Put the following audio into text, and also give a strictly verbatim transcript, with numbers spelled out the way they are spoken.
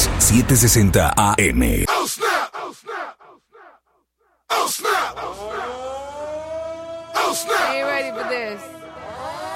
Kiss setecientos sesenta A M. Oh snap! Oh snap! Oh snap! Oh snap! Oh snap! Are you ready for this?